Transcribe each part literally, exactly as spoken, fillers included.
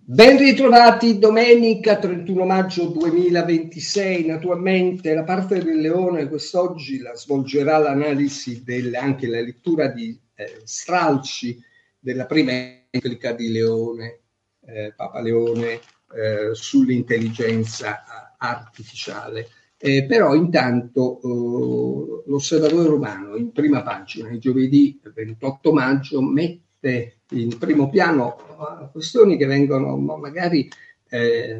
Ben ritrovati, domenica trentuno maggio duemilaventisei. Naturalmente la parte del Leone quest'oggi la svolgerà l'analisi del, anche la lettura di eh, stralci della prima enciclica di Leone, eh, Papa Leone, eh, sull'intelligenza artificiale. Eh, però intanto eh, l'Osservatore Romano in prima pagina, il giovedì ventotto maggio, mette in primo piano questioni che vengono magari eh,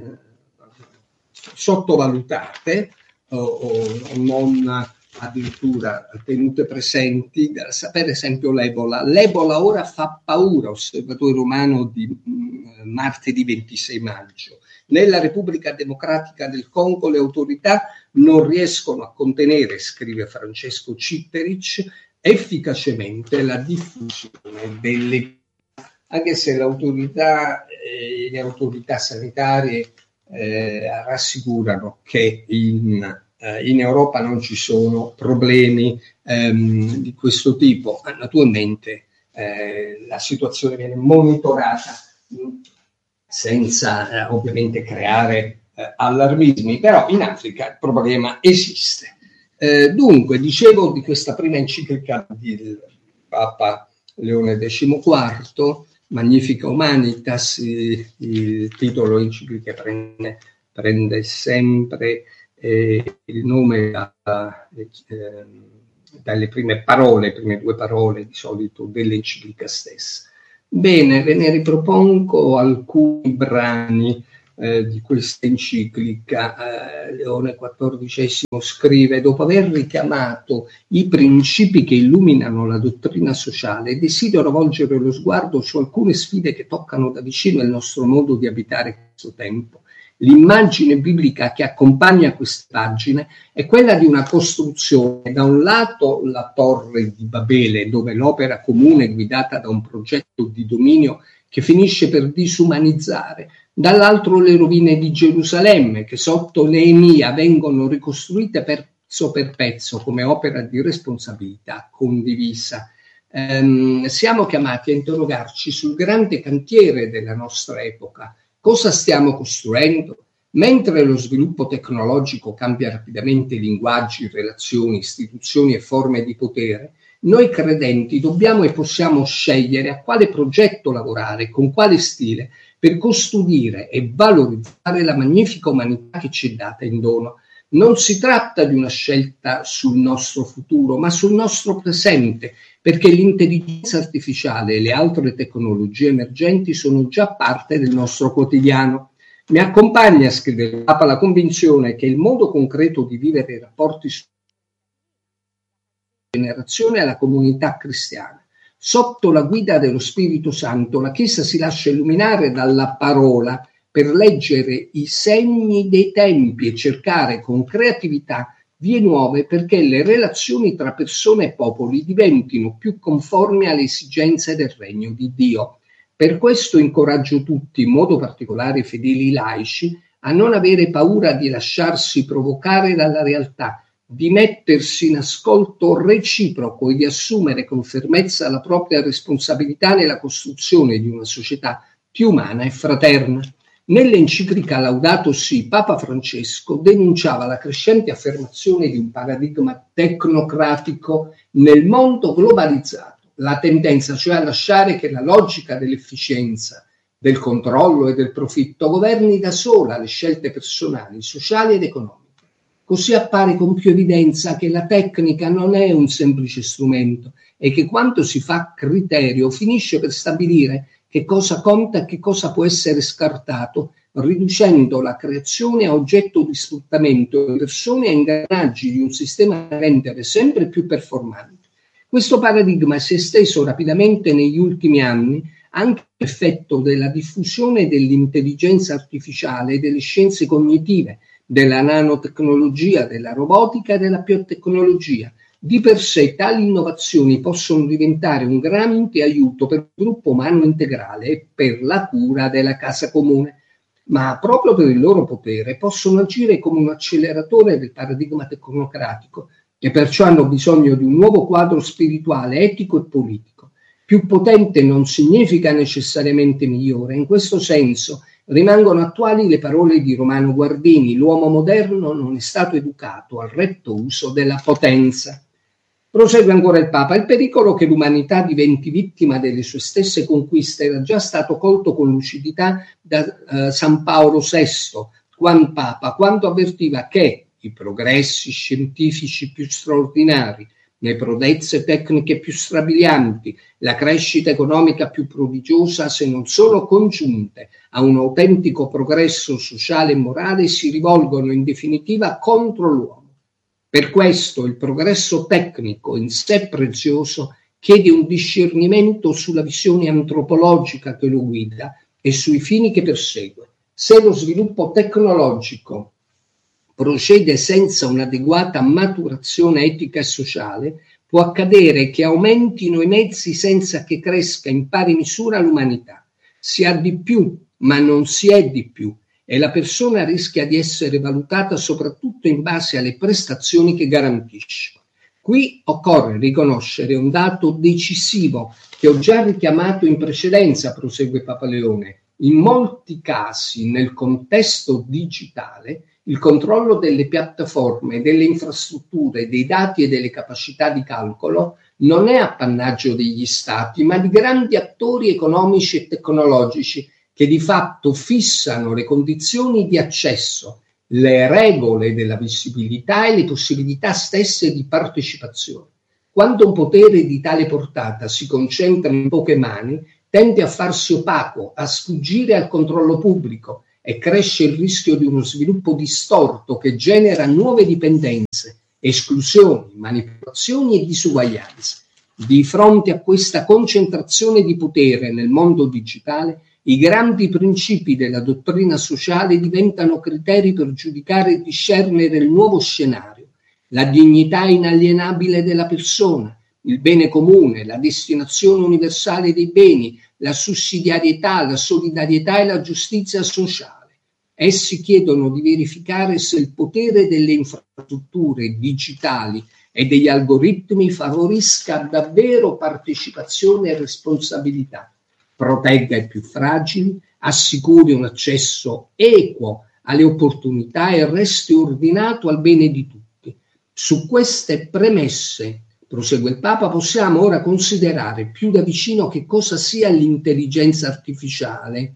sottovalutate o, o non addirittura tenute presenti. Per esempio l'Ebola. L'Ebola ora fa paura, Osservatore Romano di mh, martedì ventisei maggio. Nella Repubblica Democratica del Congo le autorità non riescono a contenere, scrive Francesco Cipperich, efficacemente la diffusione delle, anche se l'autorità, eh, le autorità sanitarie eh, rassicurano che in, eh, in Europa non ci sono problemi ehm, di questo tipo. Naturalmente eh, la situazione viene monitorata mh, senza eh, ovviamente creare eh, allarmismi, però in Africa il problema esiste. Eh, dunque, dicevo di questa prima enciclica del Papa Leone quindici, Magnifica Humanitas, il, il titolo enciclica prende, prende sempre eh, il nome da, eh, dalle prime parole, prime due parole di solito dell'enciclica stessa. Bene, ve ne ripropongo alcuni brani Eh, di questa enciclica. eh, Leone quattordicesimo scrive: dopo aver richiamato i principi che illuminano la dottrina sociale, desidero volgere lo sguardo su alcune sfide che toccano da vicino il nostro modo di abitare questo tempo. L'immagine biblica che accompagna queste pagine è quella di una costruzione, da un lato la Torre di Babele, dove l'opera comune è guidata da un progetto di dominio che finisce per disumanizzare, dall'altro le rovine di Gerusalemme, che sotto Neemia vengono ricostruite pezzo per pezzo come opera di responsabilità condivisa. Ehm, siamo chiamati a interrogarci sul grande cantiere della nostra epoca. Cosa stiamo costruendo? Mentre lo sviluppo tecnologico cambia rapidamente linguaggi, relazioni, istituzioni e forme di potere, noi credenti dobbiamo e possiamo scegliere a quale progetto lavorare, con quale stile, per custodire e valorizzare la magnifica umanità che ci è data in dono. Non si tratta di una scelta sul nostro futuro, ma sul nostro presente, perché l'intelligenza artificiale e le altre tecnologie emergenti sono già parte del nostro quotidiano. Mi accompagna, scrive il Papa, la convinzione che il modo concreto di vivere i rapporti su generazione alla comunità cristiana. Sotto la guida dello Spirito Santo, la Chiesa si lascia illuminare dalla parola per leggere i segni dei tempi e cercare con creatività vie nuove perché le relazioni tra persone e popoli diventino più conformi alle esigenze del regno di Dio. Per questo incoraggio tutti, in modo particolare i fedeli laici, a non avere paura di lasciarsi provocare dalla realtà, di mettersi in ascolto reciproco e di assumere con fermezza la propria responsabilità nella costruzione di una società più umana e fraterna. Nell'enciclica Laudato Si, Papa Francesco denunciava la crescente affermazione di un paradigma tecnocratico nel mondo globalizzato, la tendenza cioè a lasciare che la logica dell'efficienza, del controllo e del profitto governi da sola le scelte personali, sociali ed economiche. Così appare con più evidenza che la tecnica non è un semplice strumento e che quanto si fa criterio finisce per stabilire che cosa conta e che cosa può essere scartato, riducendo la creazione a oggetto di sfruttamento di persone e ingranaggi di un sistema da rendere sempre più performante. Questo paradigma si è esteso rapidamente negli ultimi anni anche per effetto della diffusione dell'intelligenza artificiale e delle scienze cognitive, della nanotecnologia, della robotica e della biotecnologia. Di per sé tali innovazioni possono diventare un grande aiuto per il gruppo umano integrale e per la cura della casa comune, ma proprio per il loro potere possono agire come un acceleratore del paradigma tecnocratico e perciò hanno bisogno di un nuovo quadro spirituale, etico e politico. Più potente non significa necessariamente migliore. In questo senso rimangono attuali le parole di Romano Guardini: l'uomo moderno non è stato educato al retto uso della potenza. Prosegue ancora il Papa: il pericolo che l'umanità diventi vittima delle sue stesse conquiste era già stato colto con lucidità da eh, San Paolo sesto, quando Papa, quando avvertiva che i progressi scientifici più straordinari, le prodezze tecniche più strabilianti, la crescita economica più prodigiosa, se non solo congiunte a un autentico progresso sociale e morale, si rivolgono in definitiva contro l'uomo. Per questo il progresso tecnico, in sé prezioso, chiede un discernimento sulla visione antropologica che lo guida e sui fini che persegue. Se lo sviluppo tecnologico procede senza un'adeguata maturazione etica e sociale, può accadere che aumentino i mezzi senza che cresca in pari misura l'umanità. Si ha di più, ma non si è di più, e la persona rischia di essere valutata soprattutto in base alle prestazioni che garantisce. Qui occorre riconoscere un dato decisivo che ho già richiamato in precedenza, prosegue Papa Leone. In molti casi, nel contesto digitale, il controllo delle piattaforme, delle infrastrutture, dei dati e delle capacità di calcolo non è appannaggio degli stati, ma di grandi attori economici e tecnologici che di fatto fissano le condizioni di accesso, le regole della visibilità e le possibilità stesse di partecipazione. Quando un potere di tale portata si concentra in poche mani, tende a farsi opaco, a sfuggire al controllo pubblico, e cresce il rischio di uno sviluppo distorto che genera nuove dipendenze, esclusioni, manipolazioni e disuguaglianze. Di fronte a questa concentrazione di potere nel mondo digitale, i grandi principi della dottrina sociale diventano criteri per giudicare e discernere il nuovo scenario, la dignità inalienabile della persona, il bene comune, la destinazione universale dei beni, la sussidiarietà, la solidarietà e la giustizia sociale. Essi chiedono di verificare se il potere delle infrastrutture digitali e degli algoritmi favorisca davvero partecipazione e responsabilità, protegga i più fragili, assicuri un accesso equo alle opportunità e resti ordinato al bene di tutti. Su queste premesse, prosegue il Papa, possiamo ora considerare più da vicino che cosa sia l'intelligenza artificiale,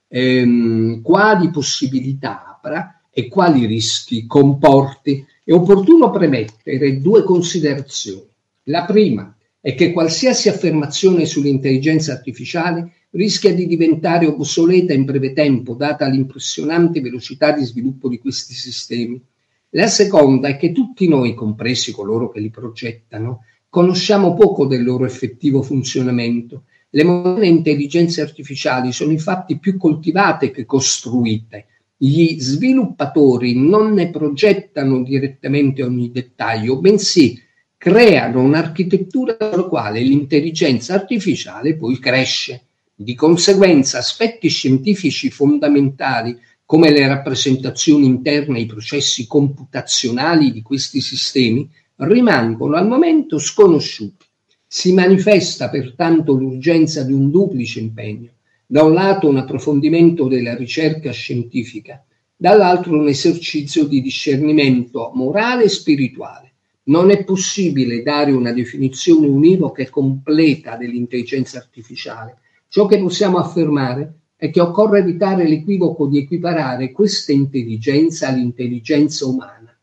ehm, quali possibilità apra e quali rischi comporti. È opportuno premettere due considerazioni. La prima è che qualsiasi affermazione sull'intelligenza artificiale rischia di diventare obsoleta in breve tempo, data l'impressionante velocità di sviluppo di questi sistemi. La seconda è che tutti noi, compresi coloro che li progettano, conosciamo poco del loro effettivo funzionamento. Le moderne intelligenze artificiali sono infatti più coltivate che costruite. Gli sviluppatori non ne progettano direttamente ogni dettaglio, bensì creano un'architettura sulla quale l'intelligenza artificiale poi cresce. Di conseguenza, aspetti scientifici fondamentali come le rappresentazioni interne e i processi computazionali di questi sistemi rimangono al momento sconosciuti. Si manifesta pertanto l'urgenza di un duplice impegno: da un lato un approfondimento della ricerca scientifica, dall'altro un esercizio di discernimento morale e spirituale. Non è possibile dare una definizione univoca e completa dell'intelligenza artificiale. Ciò che possiamo affermare è che occorre evitare l'equivoco di equiparare questa intelligenza all'intelligenza umana.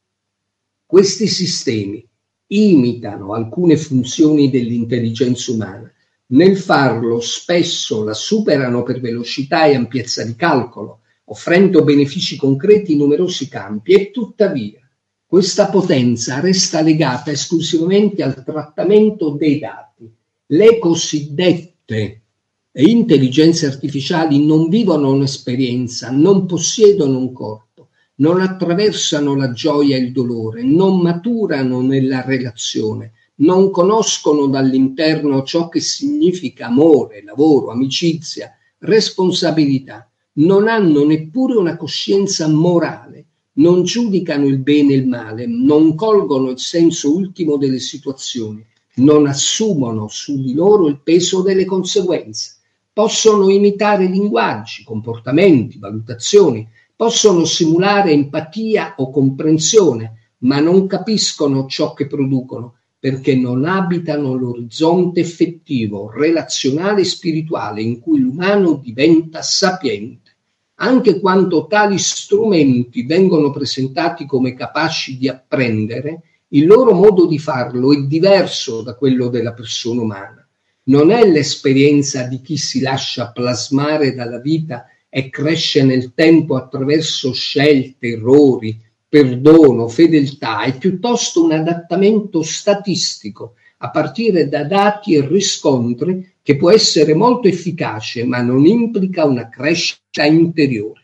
Questi sistemi imitano alcune funzioni dell'intelligenza umana. Nel farlo spesso la superano per velocità e ampiezza di calcolo, offrendo benefici concreti in numerosi campi, e tuttavia questa potenza resta legata esclusivamente al trattamento dei dati. Le cosiddette intelligenze artificiali non vivono un'esperienza, non possiedono un corpo, non attraversano la gioia e il dolore, non maturano nella relazione, non conoscono dall'interno ciò che significa amore, lavoro, amicizia, responsabilità, non hanno neppure una coscienza morale, non giudicano il bene e il male, non colgono il senso ultimo delle situazioni, non assumono su di loro il peso delle conseguenze. Possono imitare linguaggi, comportamenti, valutazioni, possono simulare empatia o comprensione, ma non capiscono ciò che producono perché non abitano l'orizzonte effettivo, relazionale e spirituale in cui l'umano diventa sapiente. Anche quando tali strumenti vengono presentati come capaci di apprendere, il loro modo di farlo è diverso da quello della persona umana. Non è l'esperienza di chi si lascia plasmare dalla vita e cresce nel tempo attraverso scelte, errori, perdono, fedeltà, è piuttosto un adattamento statistico a partire da dati e riscontri che può essere molto efficace, ma non implica una crescita interiore.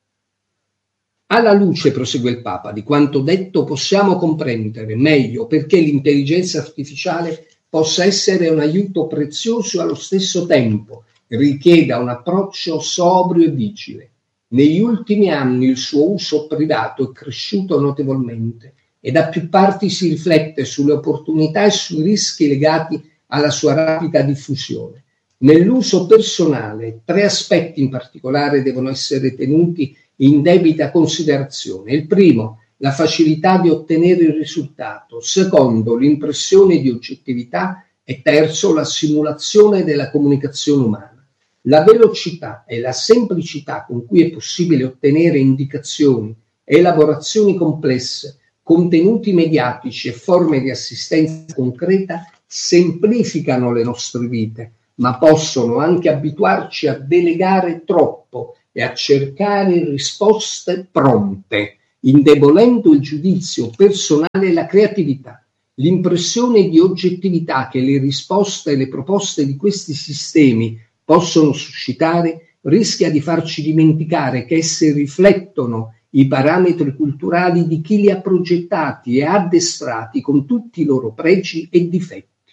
Alla luce, prosegue il Papa, di quanto detto possiamo comprendere meglio perché l'intelligenza artificiale possa essere un aiuto prezioso e allo stesso tempo richieda un approccio sobrio e vigile. Negli ultimi anni il suo uso privato è cresciuto notevolmente e da più parti si riflette sulle opportunità e sui rischi legati alla sua rapida diffusione. Nell'uso personale, tre aspetti in particolare devono essere tenuti in debita considerazione. Il primo, la facilità di ottenere il risultato. Secondo, l'impressione di oggettività. E terzo, la simulazione della comunicazione umana. La velocità e la semplicità con cui è possibile ottenere indicazioni, elaborazioni complesse, contenuti mediatici e forme di assistenza concreta semplificano le nostre vite, ma possono anche abituarci a delegare troppo e a cercare risposte pronte, indebolendo il giudizio personale e la creatività. L'impressione di oggettività che le risposte e le proposte di questi sistemi possono suscitare rischia di farci dimenticare che esse riflettono i parametri culturali di chi li ha progettati e addestrati con tutti i loro pregi e difetti.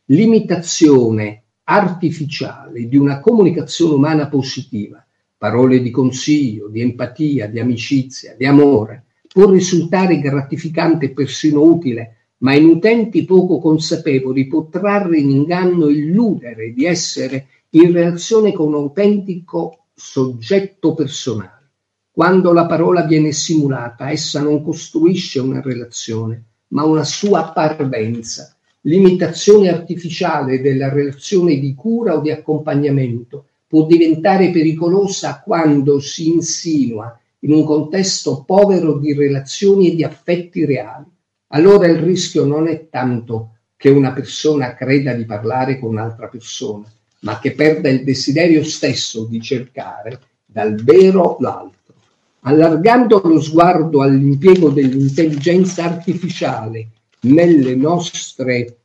L'imitazione artificiale di una comunicazione umana positiva, parole di consiglio, di empatia, di amicizia, di amore, può risultare gratificante e persino utile, ma in utenti poco consapevoli può trarre in inganno e illudere di essere in relazione con un autentico soggetto personale. Quando la parola viene simulata, essa non costruisce una relazione, ma una sua parvenza. L'imitazione artificiale della relazione di cura o di accompagnamento può diventare pericolosa quando si insinua in un contesto povero di relazioni e di affetti reali. Allora il rischio non è tanto che una persona creda di parlare con un'altra persona, ma che perda il desiderio stesso di cercare dal vero l'altro. Allargando lo sguardo all'impiego dell'intelligenza artificiale nelle nostre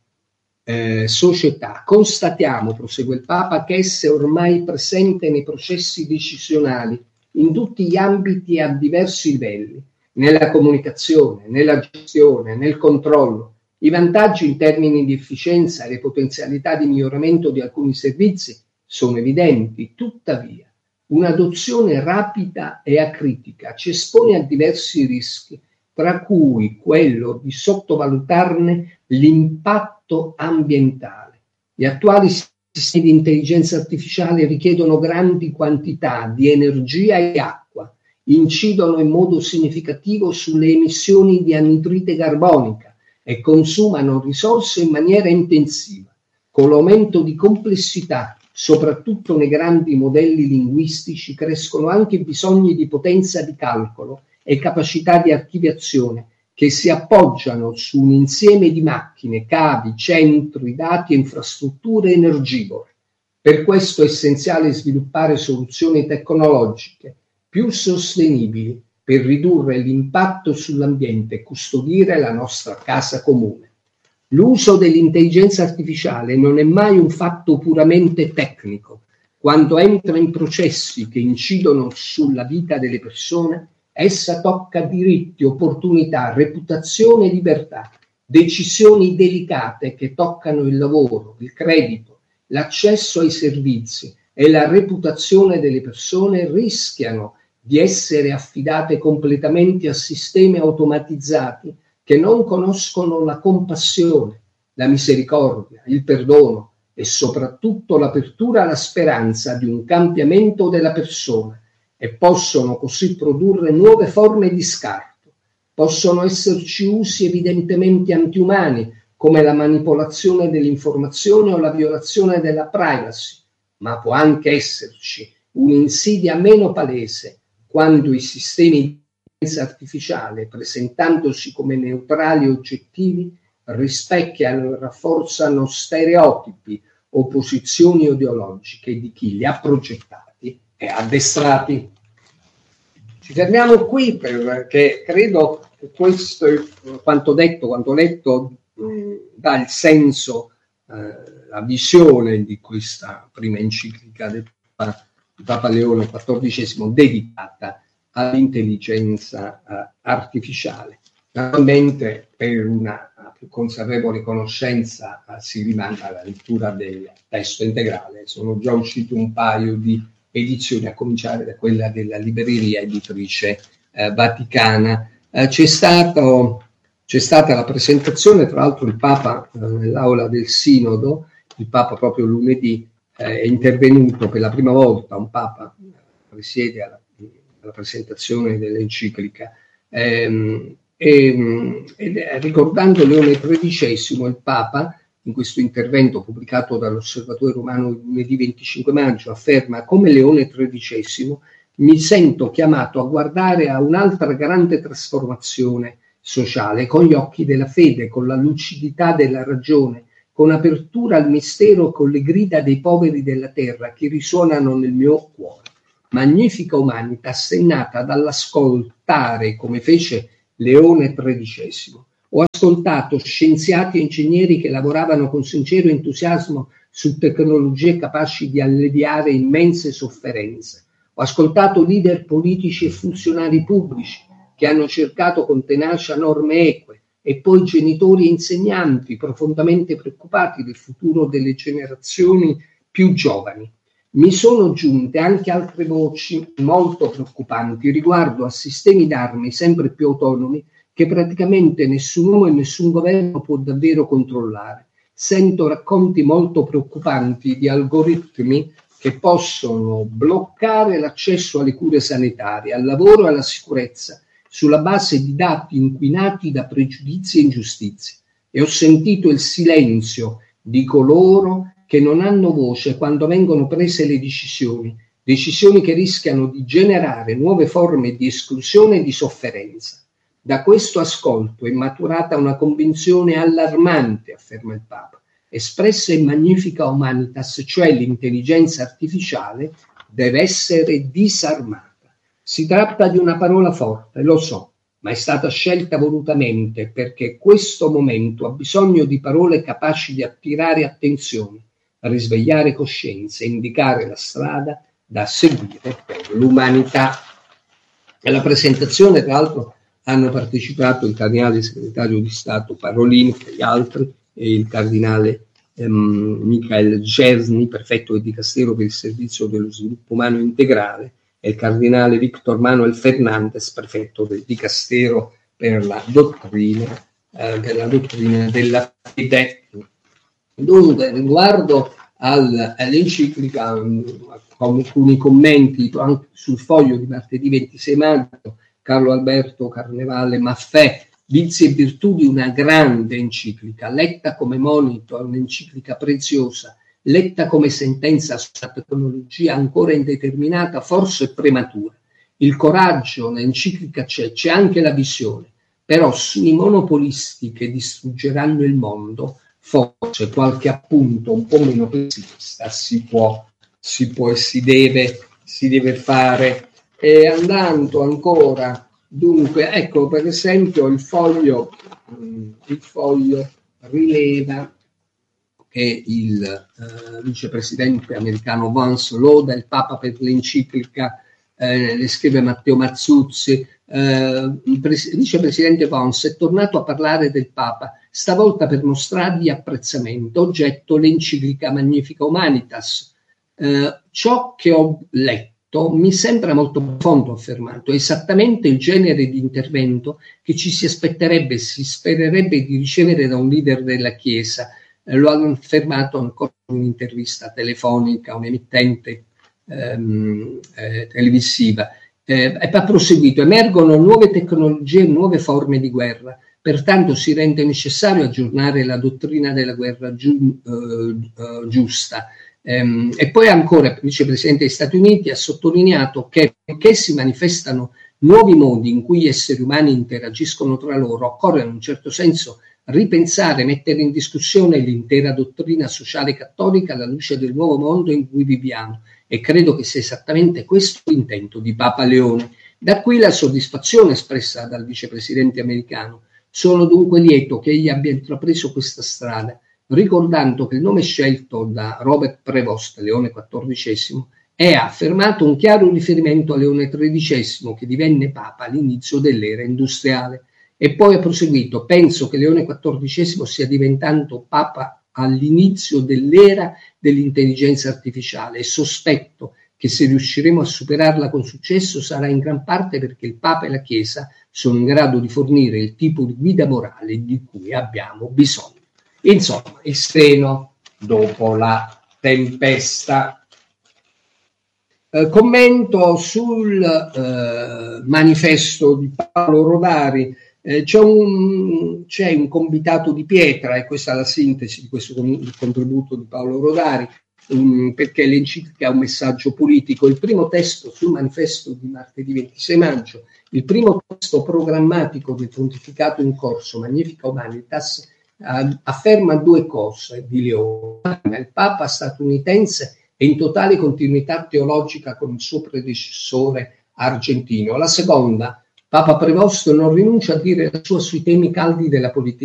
eh, società, constatiamo, prosegue il Papa, che essa è ormai presente nei processi decisionali in tutti gli ambiti e a diversi livelli, nella comunicazione, nella gestione, nel controllo. I vantaggi in termini di efficienza e le potenzialità di miglioramento di alcuni servizi sono evidenti, tuttavia un'adozione rapida e acritica ci espone a diversi rischi, tra cui quello di sottovalutarne l'impatto ambientale. Gli attuali sistemi di intelligenza artificiale richiedono grandi quantità di energia e acqua, incidono in modo significativo sulle emissioni di anidride carbonica e consumano risorse in maniera intensiva. Con l'aumento di complessità, soprattutto nei grandi modelli linguistici, crescono anche i bisogni di potenza di calcolo e capacità di archiviazione che si appoggiano su un insieme di macchine, cavi, centri, dati e infrastrutture energivore. Per questo è essenziale sviluppare soluzioni tecnologiche più sostenibili per ridurre l'impatto sull'ambiente e custodire la nostra casa comune. L'uso dell'intelligenza artificiale non è mai un fatto puramente tecnico. Quando entra in processi che incidono sulla vita delle persone, essa tocca diritti, opportunità, reputazione e libertà, decisioni delicate che toccano il lavoro, il credito, l'accesso ai servizi e la reputazione delle persone rischiano di essere affidate completamente a sistemi automatizzati che non conoscono la compassione, la misericordia, il perdono e soprattutto l'apertura alla speranza di un cambiamento della persona, e possono così produrre nuove forme di scarto. Possono esserci usi evidentemente antiumani, come la manipolazione dell'informazione o la violazione della privacy, ma può anche esserci un'insidia meno palese, quando i sistemi di intelligenza artificiale, presentandosi come neutrali e oggettivi, rispecchiano e rafforzano stereotipi o posizioni ideologiche di chi li ha progettati e addestrati. Ci fermiamo qui perché credo che questo, quanto detto, quanto letto, mh, dà il senso, eh, la visione di questa prima enciclica del Papa, di Papa Leone quattordicesimo, dedicata all'intelligenza eh, artificiale. Naturalmente, per una più consapevole conoscenza eh, si rimanda alla lettura del testo integrale. Sono già usciti un paio di edizioni, a cominciare da quella della libreria editrice eh, vaticana. Eh, c'è, stato, c'è stata la presentazione, tra l'altro il Papa eh, nell'aula del Sinodo, il Papa proprio lunedì eh, è intervenuto per la prima volta, un Papa eh, presiede alla, alla presentazione dell'enciclica, ehm, e, e ricordando Leone tredicesimo, il Papa, in questo intervento pubblicato dall'Osservatore Romano il lunedì venticinque maggio, afferma: come Leone tredicesimo mi sento chiamato a guardare a un'altra grande trasformazione sociale con gli occhi della fede, con la lucidità della ragione, con apertura al mistero, con le grida dei poveri della terra che risuonano nel mio cuore. Magnifica Humanitas è nata dall'ascoltare, come fece Leone tredicesimo. Ho ascoltato scienziati e ingegneri che lavoravano con sincero entusiasmo su tecnologie capaci di alleviare immense sofferenze. Ho ascoltato leader politici e funzionari pubblici che hanno cercato con tenacia norme eque, e poi genitori e insegnanti profondamente preoccupati del futuro delle generazioni più giovani. Mi sono giunte anche altre voci molto preoccupanti riguardo a sistemi d'armi sempre più autonomi che praticamente nessun uomo e nessun governo può davvero controllare. Sento racconti molto preoccupanti di algoritmi che possono bloccare l'accesso alle cure sanitarie, al lavoro e alla sicurezza, sulla base di dati inquinati da pregiudizi e ingiustizie. E ho sentito il silenzio di coloro che non hanno voce quando vengono prese le decisioni, decisioni che rischiano di generare nuove forme di esclusione e di sofferenza. Da questo ascolto è maturata una convinzione allarmante, afferma il Papa, espressa in Magnifica Humanitas, cioè l'intelligenza artificiale deve essere disarmata. Si tratta di una parola forte, lo so, ma è stata scelta volutamente perché questo momento ha bisogno di parole capaci di attirare attenzione, risvegliare coscienze, indicare la strada da seguire per l'umanità. Alla presentazione, tra l'altro, hanno partecipato il cardinale segretario di Stato Parolin e gli altri, e il cardinale ehm, Michael Gesni, prefetto del Dicastero per il Servizio dello Sviluppo Umano Integrale, e il cardinale Victor Manuel Fernandez, prefetto del Dicastero per la dottrina, eh, per la dottrina della fede. Dunque, riguardo al, all'enciclica, con alcuni commenti anche sul foglio di martedì ventisei maggio, Carlo Alberto Carnevale Maffè: vizi e virtù di una grande enciclica, letta come monito a un'enciclica preziosa, letta come sentenza sulla tecnologia ancora indeterminata, forse prematura. Il coraggio, l'enciclica c'è, c'è anche la visione, però sui monopolisti che distruggeranno il mondo, forse qualche appunto un po' meno pessimista si può, si può e si deve, si deve fare. E andando ancora, dunque, ecco, per esempio il foglio, il foglio rileva che il eh, vicepresidente americano Vance loda il Papa per l'enciclica, eh, le scrive Matteo Mazzuzzi. Eh, il pres- vicepresidente Vance è tornato a parlare del Papa, stavolta per mostrargli apprezzamento, oggetto l'enciclica Magnifica Humanitas. Eh, ciò che ho letto detto mi sembra molto profondo, affermato, è esattamente il genere di intervento che ci si aspetterebbe, si spererebbe di ricevere da un leader della Chiesa. Eh, lo hanno affermato ancora in un'intervista telefonica a un emittente ehm, eh, televisiva. Eh, e poi ha proseguito, emergono nuove tecnologie e nuove forme di guerra, pertanto si rende necessario aggiornare la dottrina della guerra giu- eh, eh, giusta. Ehm, e poi ancora il vicepresidente degli Stati Uniti ha sottolineato che finché si manifestano nuovi modi in cui gli esseri umani interagiscono tra loro, occorre in un certo senso ripensare, mettere in discussione l'intera dottrina sociale cattolica alla luce del nuovo mondo in cui viviamo. E credo che sia esattamente questo l'intento di Papa Leone. Da qui la soddisfazione espressa dal vicepresidente americano. Sono dunque lieto che egli abbia intrapreso questa strada, ricordando che il nome scelto da Robert Prevost, Leone quattordicesimo, è affermato un chiaro riferimento a Leone tredicesimo, che divenne Papa all'inizio dell'era industriale. E poi ha proseguito, penso che Leone quattordicesimo stia diventando Papa all'inizio dell'era dell'intelligenza artificiale e sospetto che se riusciremo a superarla con successo sarà in gran parte perché il Papa e la Chiesa sono in grado di fornire il tipo di guida morale di cui abbiamo bisogno. Insomma, il seno dopo la tempesta. Eh, commento sul eh, manifesto di Paolo Rodari. Eh, c'è, un, c'è un convitato di pietra, e questa è la sintesi di questo con, contributo di Paolo Rodari, um, perché l'enciclica ha un messaggio politico. Il primo testo sul manifesto di martedì ventisei maggio, il primo testo programmatico del pontificato in corso, Magnificat Humanitas, uh, afferma due cose di Leone. Il Papa statunitense è in totale continuità teologica con il suo predecessore argentino. La seconda, Papa Prevost non rinuncia a dire la sua sui temi caldi della politica